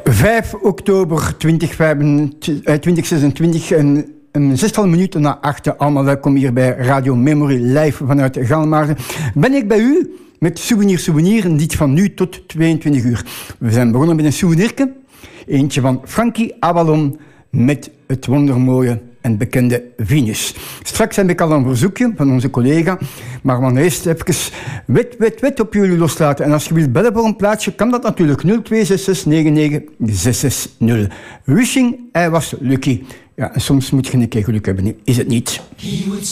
5 oktober 2026 en een zestal minuten na 8. Allemaal welkom hier bij Radio Memory live vanuit Galmaarden. Ben ik bij u met Souvenir, een lied van nu tot 22 uur. We zijn begonnen met een souvenirke. Eentje van Frankie Avalon met het wondermooie en bekende Venus. Straks heb ik al een verzoekje van onze collega, maar we gaan eerst even wet op jullie loslaten. En als je wilt bellen voor een plaatsje, kan dat natuurlijk 0266996660. Wishing I was lucky. Ja, en soms moet je een keer geluk hebben, is het niet?